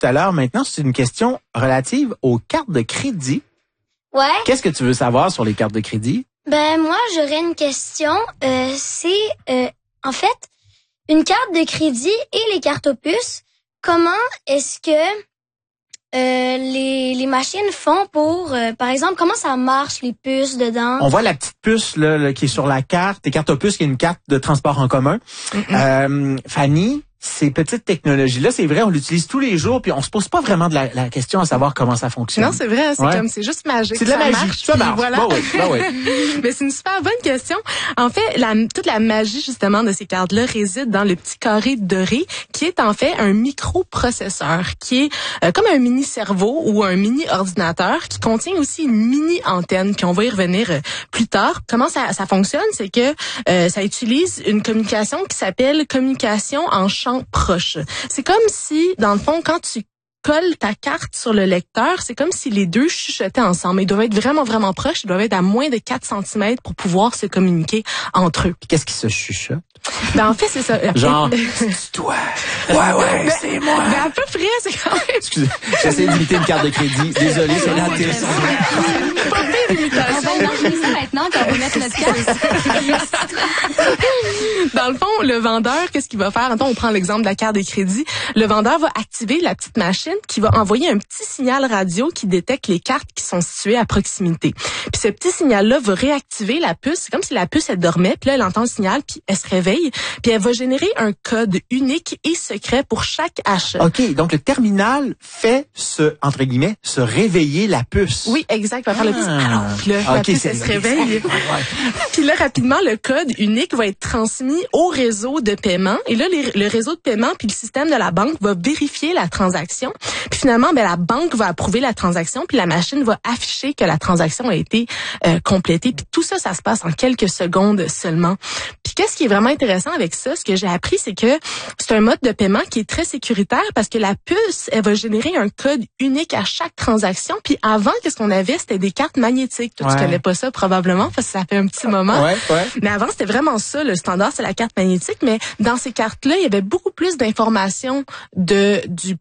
tout à l'heure. Maintenant, c'est une question relative aux cartes de crédit. Ouais. Qu'est-ce que tu veux savoir sur les cartes de crédit? Ben, moi, j'aurais une question. En fait, une carte de crédit et les cartes aux puces, comment est-ce que les machines font pour, par exemple, comment ça marche, les puces dedans? On voit la petite puce là, qui est sur la carte. Les cartes aux puces, qui est une carte de transport en commun. Fanny, ces petites technologies-là, c'est vrai, on l'utilise tous les jours, puis on se pose pas vraiment de la question à savoir comment ça fonctionne. Non, c'est vrai, c'est juste magique. C'est de la magie, ça marche. Voilà. Ben oui. Mais c'est une super bonne question. En fait, toute la magie justement de ces cartes-là réside dans le petit carré doré, qui est en fait un microprocesseur, qui est comme un mini cerveau ou un mini ordinateur, qui contient aussi une mini antenne. Puis on va y revenir plus tard. Comment ça fonctionne, c'est que ça utilise une communication qui s'appelle communication en champ proche. C'est comme si, dans le fond, quand tu colles ta carte sur le lecteur, c'est comme si les deux chuchotaient ensemble. Ils doivent être vraiment, vraiment proches. Ils doivent être à moins de 4 cm pour pouvoir se communiquer entre eux. Puis qu'est-ce qui se chuchote? Ben, en fait, c'est ça. Genre, c'est toi. Ouais, c'est moi. Ben, à peu près, c'est quand même... Excusez, j'essaie d'imiter une carte de crédit. Désolé, c'est la télé. Pas pire imitation. On va enregistrer ça maintenant quand on va mettre notre carte. Dans le fond, le vendeur, qu'est-ce qu'il va faire? Attends, on prend l'exemple de la carte de crédit. Le vendeur va activer la petite machine qui va envoyer un petit signal radio qui détecte les cartes qui sont situées à proximité. Puis ce petit signal-là va réactiver la puce. C'est comme si la puce, elle dormait, puis là, elle entend le signal, puis elle se réveille, puis elle va générer un code unique et secret pour chaque achat. OK, donc le terminal fait entre guillemets, se réveiller la puce. Oui, exact. Il va faire le petit allô, puis là, la puce, elle se réveille. Puis là, rapidement, le code unique va être transmis au réseau de paiement. Et là, le réseau de paiement puis le système de la banque va vérifier la transaction. Puis finalement, la banque va approuver la transaction, puis la machine va afficher que la transaction a été complétée. Puis tout ça, ça se passe en quelques secondes seulement. Puis qu'est-ce qui est vraiment intéressant avec ça, ce que j'ai appris, c'est que c'est un mode de paiement qui est très sécuritaire parce que la puce, elle va générer un code unique à chaque transaction. Puis avant, qu'est-ce qu'on avait? C'était des cartes magnétiques. Toi, tu connais pas ça probablement parce que ça fait un petit moment. Ouais. Mais avant, c'était vraiment ça. Le standard, c'est la carte magnétique. Mais dans ces cartes-là, il y avait beaucoup plus d'informations du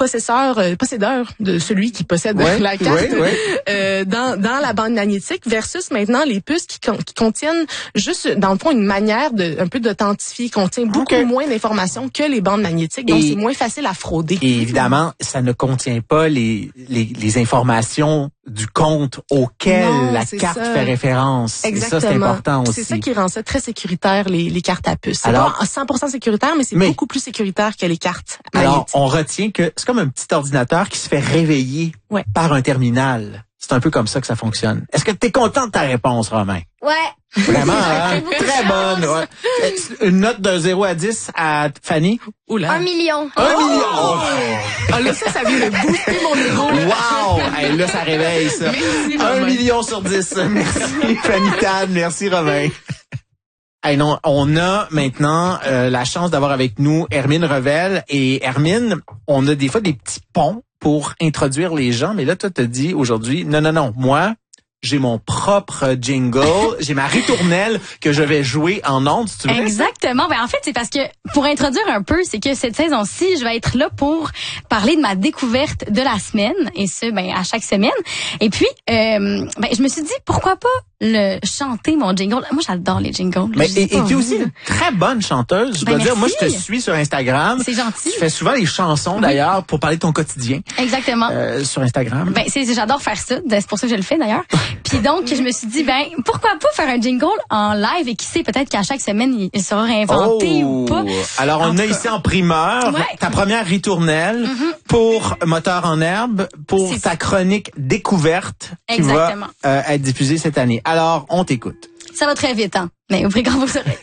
possédeur, de celui qui possède la carte dans la bande magnétique versus maintenant les puces qui contiennent juste, dans le fond, une manière un peu d'authentifier, contient beaucoup moins d'informations que les bandes magnétiques. Donc, c'est moins facile à frauder. Et évidemment, ça ne contient pas les informations du compte auquel la carte fait référence. Exactement. Et ça, c'est important aussi. C'est ça qui rend ça très sécuritaire, les cartes à puce. C'est pas 100% sécuritaire, mais c'est beaucoup plus sécuritaire que les cartes magnétiques. Alors, on retient que c'est comme un petit ordinateur qui se fait réveiller par un terminal. C'est un peu comme ça que ça fonctionne. Est-ce que tu es content de ta réponse, Romain? Ouais. Vraiment, hein? Très bonne. Ouais. Une note de 0 à 10 à Fanny? Oula. 1 million. 1 million! Ah là, ça vient de booster mon ego. Wow! Hey, là, ça réveille, ça. Merci, 1 million sur 10. Merci, Fanny Tan. Merci, Romain. Hey, non, on a maintenant la chance d'avoir avec nous Hermine Revel. Et Hermine, on a des fois des petits ponts pour introduire les gens. Mais là, toi, te dis aujourd'hui, non, moi, j'ai mon propre jingle, j'ai ma ritournelle que je vais jouer en ondes, si tu veux. Exactement. Ben, en fait, c'est parce que, pour introduire un peu, c'est que cette saison-ci, je vais être là pour parler de ma découverte de la semaine, et ce, à chaque semaine. Et puis, je me suis dit, pourquoi pas chanter mon jingle. Moi, j'adore les jingles. Mais et tu es aussi une très bonne chanteuse. Je dois dire, moi, je te suis sur Instagram. C'est gentil. Tu fais souvent des chansons, d'ailleurs, pour parler de ton quotidien. Exactement. Sur Instagram. J'adore faire ça. C'est pour ça que je le fais, d'ailleurs. Puis donc, je me suis dit, pourquoi pas faire un jingle en live et qui sait, peut-être qu'à chaque semaine, il sera réinventé ou pas. Alors, on a ici en primeur ta première ritournelle pour Moteur en herbe, pour ta chronique découverte qui va être diffusée cette année. Alors, on t'écoute. Ça va très vite, hein? Mais ouvrez grand vos oreilles.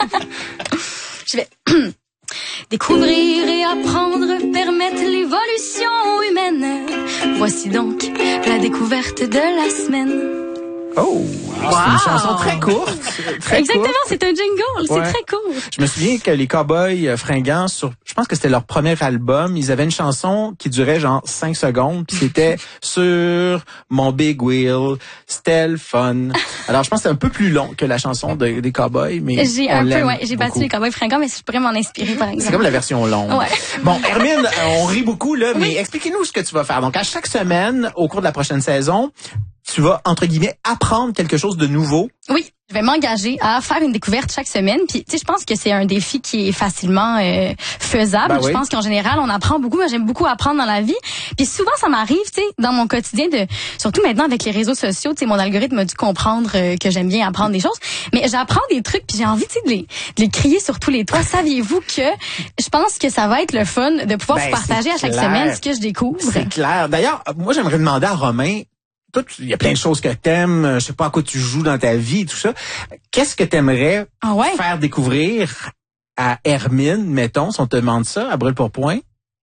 Je vais découvrir et apprendre, permettre l'évolution humaine. Voici donc la découverte de la semaine. Oh! Wow. C'est une chanson très courte. Exactement, c'est un jingle. C'est très court. Je me souviens que les Cowboys fringants, je pense que c'était leur premier album, ils avaient une chanson qui durait genre 5 secondes, puis c'était sur mon big wheel, c'était le fun. Alors, je pense que c'est un peu plus long que la chanson des Cowboys, mais j'ai battu les Cowboys fringants, mais je pourrais m'en inspirer, par exemple. C'est comme la version longue. Ouais. Bon, Hermine, on rit beaucoup, là, mais expliquez-nous ce que tu vas faire. Donc, à chaque semaine, au cours de la prochaine saison, tu vas, entre guillemets, apprendre quelque chose de nouveau. Oui, je vais m'engager à faire une découverte chaque semaine. Puis, tu sais, je pense que c'est un défi qui est facilement faisable. Je pense qu'en général, on apprend beaucoup. Moi, j'aime beaucoup apprendre dans la vie. Puis souvent, ça m'arrive, tu sais, dans mon quotidien, surtout maintenant avec les réseaux sociaux, tu sais, mon algorithme a dû comprendre que j'aime bien apprendre des choses. Mais j'apprends des trucs, puis j'ai envie, tu sais, de les crier sur tous les toits. Saviez-vous que je pense que ça va être le fun de pouvoir vous partager à chaque semaine ce que je découvre? C'est clair. D'ailleurs, moi, j'aimerais demander à Romain, toi, il y a plein de choses que t'aimes, je sais pas à quoi tu joues dans ta vie, tout ça. Qu'est-ce que t'aimerais faire découvrir à Hermine, mettons, si on te demande ça, à brûle-pour-point?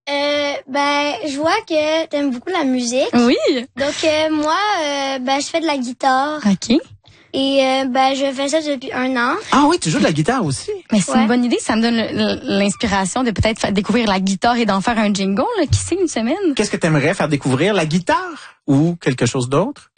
Je vois que t'aimes beaucoup la musique. Oui. Donc, moi, je fais de la guitare. OK. Et je fais ça depuis 1 an. Ah oui, tu joues de la guitare aussi? Mais c'est une bonne idée, ça me donne l'inspiration de peut-être découvrir la guitare et d'en faire un jingle, là, qui sait, une semaine. Qu'est-ce que t'aimerais faire découvrir, la guitare ou quelque chose d'autre?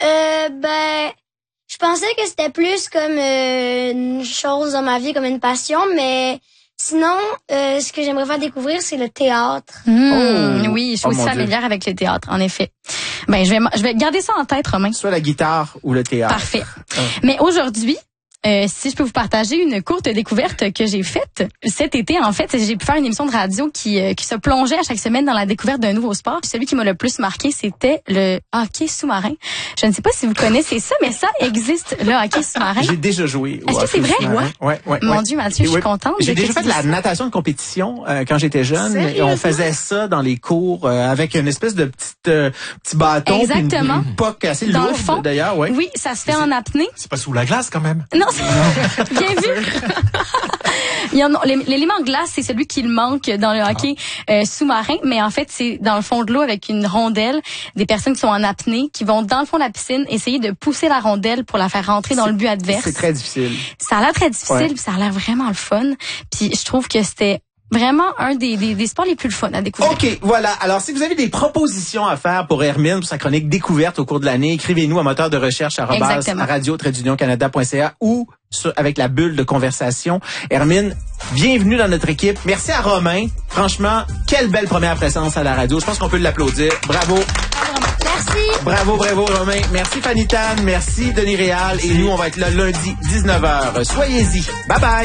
Je pensais que c'était plus comme une chose dans ma vie, comme une passion, mais sinon, ce que j'aimerais faire découvrir, c'est le théâtre. Oui, je suis aussi familière avec le théâtre, en effet. Je vais garder ça en tête, Romain. Soit la guitare ou le théâtre. Parfait. Mais aujourd'hui, si je peux vous partager une courte découverte que j'ai faite cet été, en fait, j'ai pu faire une émission de radio qui se plongeait à chaque semaine dans la découverte d'un nouveau sport. Puis celui qui m'a le plus marqué, c'était le hockey sous-marin. Je ne sais pas si vous connaissez ça, mais ça existe, le hockey sous-marin. J'ai déjà joué. Est-ce que c'est vrai? Ouais. Mon Dieu, Mathieu, je suis contente. J'ai déjà fait de la natation de compétition quand j'étais jeune. Et on faisait ça dans les cours avec une espèce de petit bâton. Exactement. Une poque assez lourde, dans le fond, d'ailleurs. Ouais. Oui, ça se fait en apnée. C'est pas sous la glace quand même. Non, bien vu. L'élément glace, c'est celui qui manque dans le hockey sous-marin, mais en fait, c'est dans le fond de l'eau avec une rondelle, des personnes qui sont en apnée, qui vont dans le fond de la piscine essayer de pousser la rondelle pour la faire rentrer dans le but adverse. C'est très difficile. Ça a l'air très difficile, puis ça a l'air vraiment le fun. Puis je trouve que c'était vraiment un des sports les plus fun à découvrir. OK, voilà. Alors, si vous avez des propositions à faire pour Hermine, pour sa chronique découverte au cours de l'année, écrivez-nous à moteur de recherche @radio-canada.ca ou avec la bulle de conversation. Hermine, bienvenue dans notre équipe. Merci à Romain. Franchement, quelle belle première présence à la radio. Je pense qu'on peut l'applaudir. Bravo. Merci. Bravo, Romain. Merci, Fanny Tan. Merci, Denis Réal. Et nous, on va être là lundi, 19h. Soyez-y. Bye-bye.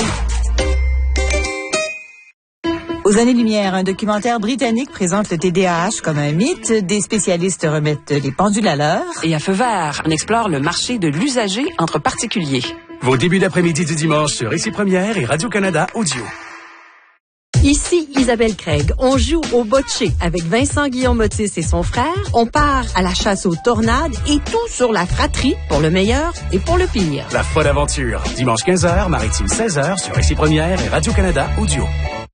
Aux années-lumière, un documentaire britannique présente le TDAH comme un mythe. Des spécialistes remettent les pendules à l'heure. Et à Feu vert, on explore le marché de l'usager entre particuliers. Vos débuts d'après-midi du dimanche sur Ici Première et Radio-Canada Audio. Ici Isabelle Craig. On joue au bocce avec Vincent Guillaume-Motis et son frère. On part à la chasse aux tornades et tout sur la fratrie pour le meilleur et pour le pire. La folle aventure. Dimanche 15h, Maritime 16h sur Ici Première et Radio-Canada Audio.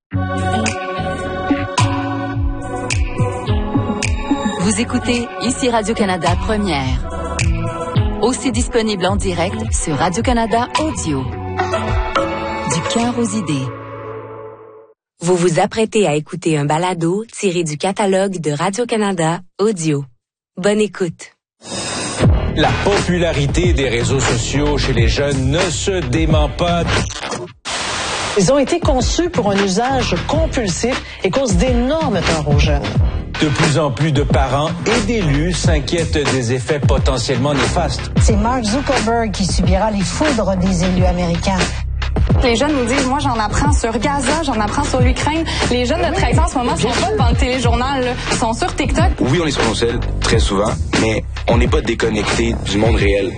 Vous écoutez Ici Radio-Canada Première. Aussi disponible en direct sur Radio-Canada Audio. Du cœur aux idées. Vous vous apprêtez à écouter un balado tiré du catalogue de Radio-Canada Audio. Bonne écoute. La popularité des réseaux sociaux chez les jeunes ne se dément pas. Ils ont été conçus pour un usage compulsif et causent d'énormes torts aux jeunes. De plus en plus de parents et d'élus s'inquiètent des effets potentiellement néfastes. C'est Mark Zuckerberg qui subira les foudres des élus américains. Les jeunes nous disent, moi j'en apprends sur Gaza, j'en apprends sur l'Ukraine. Les jeunes de 13 ans en ce moment sont pas devant le téléjournal, là. Ils sont sur TikTok. Oui, on est sur nos selles très souvent, mais on n'est pas déconnecté du monde réel.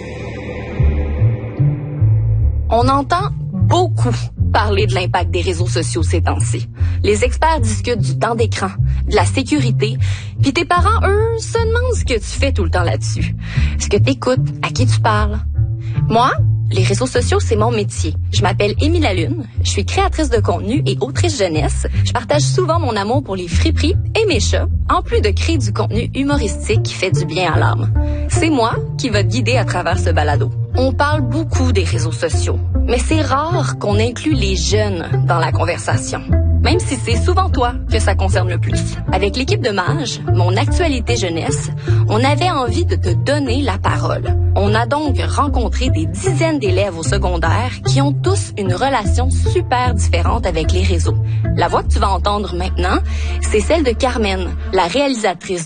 On entend beaucoup parler de l'impact des réseaux sociaux ces temps-ci. Les experts discutent du temps d'écran, de la sécurité, puis tes parents, eux, se demandent ce que tu fais tout le temps là-dessus. Est-ce que t'écoutes? À qui tu parles? Moi, les réseaux sociaux, c'est mon métier. Je m'appelle Émilie Lalune, je suis créatrice de contenu et autrice jeunesse. Je partage souvent mon amour pour les friperies et mes chats, en plus de créer du contenu humoristique qui fait du bien à l'âme. C'est moi qui va te guider à travers ce balado. On parle beaucoup des réseaux sociaux, mais c'est rare qu'on inclue les jeunes dans la conversation. Même si c'est souvent toi que ça concerne le plus. Avec l'équipe de Mage, mon actualité jeunesse, on avait envie de te donner la parole. On a donc rencontré des dizaines d'élèves au secondaire qui ont tous une relation super différente avec les réseaux. La voix que tu vas entendre maintenant, c'est celle de Carmen, la réalisatrice